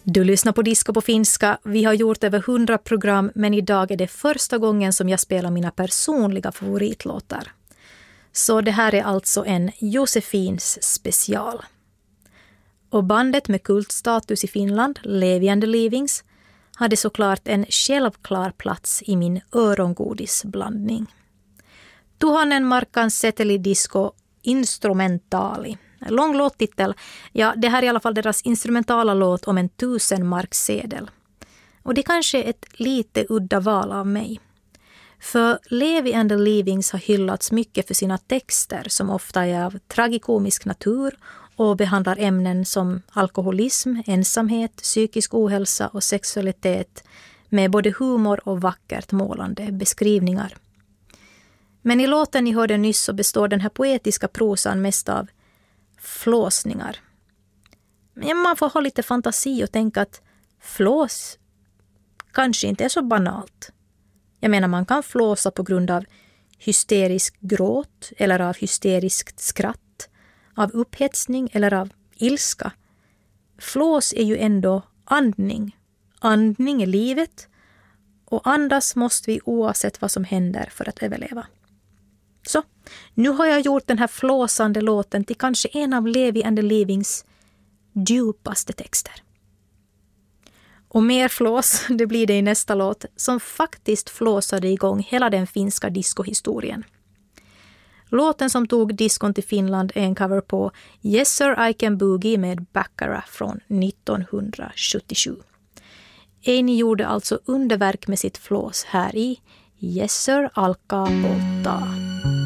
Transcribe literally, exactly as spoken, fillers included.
Du lyssnar på Disco på finska. Vi har gjort över hundra program, men idag är det första gången som jag spelar mina personliga favoritlåtar. Så det här är alltså en Josefins special. Och bandet med kultstatus i Finland, Levi and the Leavings, hade såklart en självklar plats i min örongodisblandning. Tuhannen markan seteli disco instrumentali. Lång låttitel. Ja, det här är i alla fall deras instrumentala låt om en tusen marksedel. Och det kanske är ett lite udda val av mig. För Levi and the Leavings har hyllats mycket för sina texter som ofta är av tragikomisk natur och behandlar ämnen som alkoholism, ensamhet, psykisk ohälsa och sexualitet med både humor och vackert målande beskrivningar. Men i låten ni hörde nyss så består den här poetiska prosan mest av flåsningar. Men man får ha lite fantasi och tänka att flås kanske inte är så banalt. Jag menar, man kan flåsa på grund av hysterisk gråt eller av hysteriskt skratt, av upphetsning eller av ilska. Flås är ju ändå andning. Andning är livet och andas måste vi oavsett vad som händer för att överleva. Så, nu har jag gjort den här flåsande låten till kanske en av Levi and the Leavings djupaste texter. Och mer flås, det blir det i nästa låt som faktiskt flåsade igång hela den finska discohistorien. Låten som tog diskon till Finland är en cover på Yes Sir I Can Boogie med Baccara från nittonhundrasjuttiosju. Eini gjorde alltså underverk med sitt flås här i Yes Sir Alkaa polttaa.